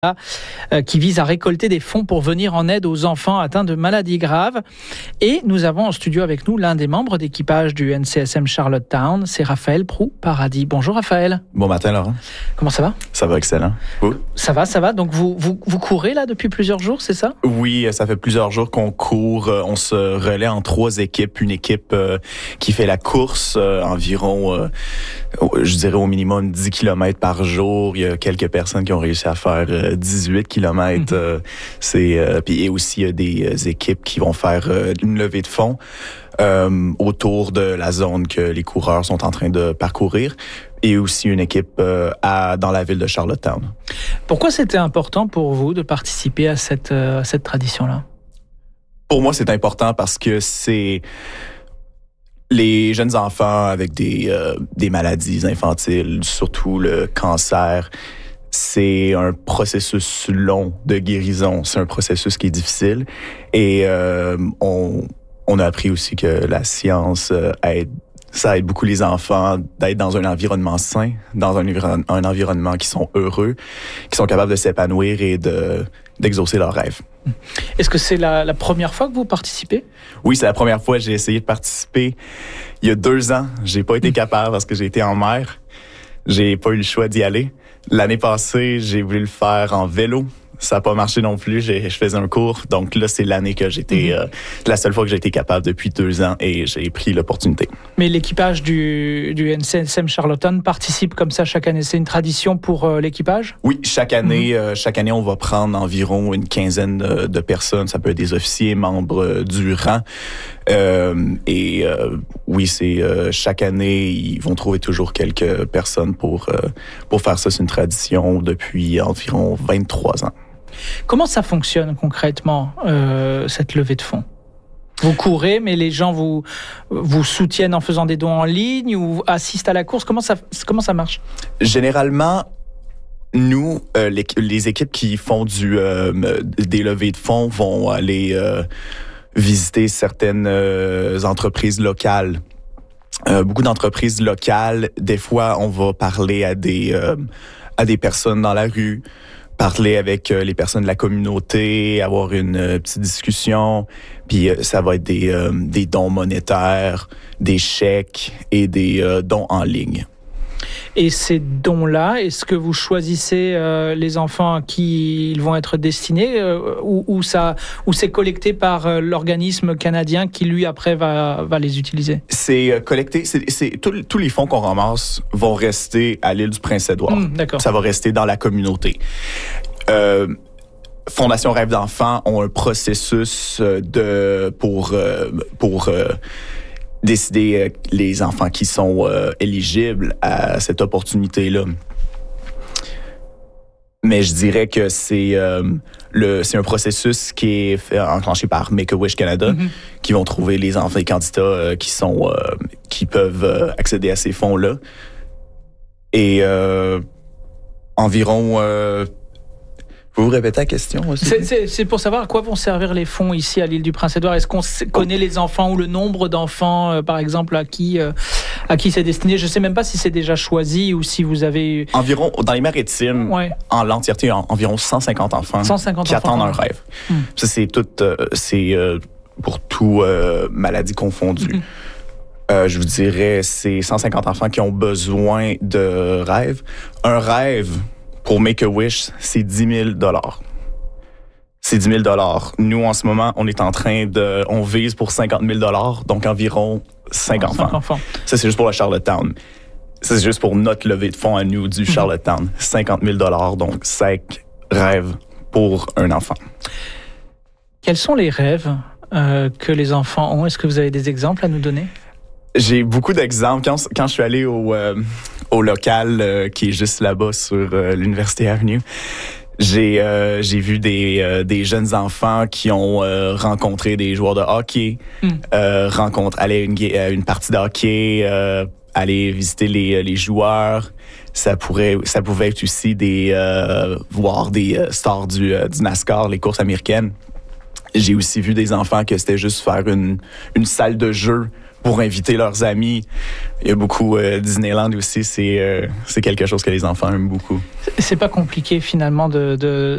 qui vise à récolter des fonds pour venir en aide aux enfants atteints de maladies graves. Et nous avons en studio avec nous l'un des membres d'équipage du NCSM Charlottetown, c'est Raphaël Proux-Paradis. Bonjour Raphaël. Bon matin Laurent. Comment ça va? Ça va excellent. Vous? Ça va. Donc vous courez là depuis plusieurs jours, c'est ça? Oui, ça fait plusieurs jours qu'on court. On se relaie en 3 équipes. Une équipe qui fait la course environ, je dirais au minimum 10 km par jour. Il y a quelques personnes qui ont réussi à faire 18 km. Puis aussi il y a des équipes qui vont faire une levée de fonds autour de la zone que les coureurs sont en train de parcourir. Et aussi une équipe dans la ville de Charlottetown. Pourquoi c'était important pour vous de participer à cette tradition-là? Pour moi, c'est important parce que c'est les jeunes enfants avec des maladies infantiles, surtout le cancer. C'est un processus long de guérison. C'est un processus qui est difficile. Et on a appris aussi que la science ça aide beaucoup les enfants d'être dans un environnement sain, dans un environnement qui sont heureux, qui sont capables de s'épanouir et d'exaucer leurs rêves. Est-ce que c'est la première fois que vous participez? Oui, c'est la première fois. J'ai essayé de participer il y a 2 ans. J'ai pas été capable parce que j'ai été en mer. J'ai pas eu le choix d'y aller. L'année passée, j'ai voulu le faire en vélo. Ça n'a pas marché non plus. Je faisais un cours. Donc là, c'est l'année que j'étais... la seule fois que j'ai été capable depuis 2 ans et j'ai pris l'opportunité. Mais l'équipage du NCSM Charlottetown participe comme ça chaque année. C'est une tradition pour l'équipage? Oui, chaque année, on va prendre environ une 15aine de personnes. Ça peut être des officiers, membres du rang. Oui, c'est chaque année, ils vont trouver toujours quelques personnes pour faire ça. C'est une tradition depuis environ 23 ans. Comment ça fonctionne concrètement, cette levée de fonds? Vous courez, mais les gens vous soutiennent en faisant des dons en ligne ou assistent à la course? Comment ça marche? Généralement, nous, les équipes qui font des levées de fonds vont aller visiter certaines entreprises locales. Beaucoup d'entreprises locales, des fois, on va parler à des personnes dans la rue, parler avec les personnes de la communauté, avoir une petite discussion, puis ça va être des dons monétaires, des chèques et des dons en ligne. Et ces dons-là, est-ce que vous choisissez les enfants à qui ils vont être destinés ou c'est collecté par l'organisme canadien qui, lui, après, va les utiliser? C'est collecté. Tous les fonds qu'on ramasse vont rester à l'île du Prince-Édouard. D'accord. Ça va rester dans la communauté. Fondation Rêve d'enfants ont un processus pour décider les enfants qui sont éligibles à cette opportunité-là. Mais je dirais que c'est un processus qui est enclenché par Make-A-Wish Canada, qui vont trouver les enfants et candidats qui peuvent accéder à ces fonds-là. Et environ... Vous répétez la question aussi? C'est pour savoir à quoi vont servir les fonds ici à l'île du Prince-Édouard. Est-ce qu'on connaît les enfants ou le nombre d'enfants, par exemple, à qui c'est destiné? Je ne sais même pas si c'est déjà choisi ou si vous avez... Environ, dans les maritimes, en l'entièreté, environ 150 enfants qui attendent un rêve. Ça, c'est pour tout maladie confondue. Je vous dirais, c'est 150 enfants qui ont besoin de rêves. Un rêve... Pour Make-A-Wish, c'est 10 000 $. C'est 10 000 $. Nous, en ce moment, on vise pour 50 000 $, donc environ 5 enfants. Ça, c'est juste pour le Charlottetown. Ça, c'est juste pour notre levée de fonds à nous du Charlottetown. 50 000 $, donc 5 rêves pour un enfant. Quels sont les rêves que les enfants ont? Est-ce que vous avez des exemples à nous donner? J'ai beaucoup d'exemples. Quand je suis allé au local qui est juste là-bas sur l'Université Avenue, j'ai vu des jeunes enfants qui ont rencontré des joueurs de hockey, aller à une partie de hockey, aller visiter les joueurs. Ça pouvait être aussi voir des stars du NASCAR, les courses américaines. J'ai aussi vu des enfants que c'était juste faire une salle de jeu pour inviter leurs amis. Il y a beaucoup Disneyland aussi, c'est quelque chose que les enfants aiment beaucoup. C'est pas compliqué finalement de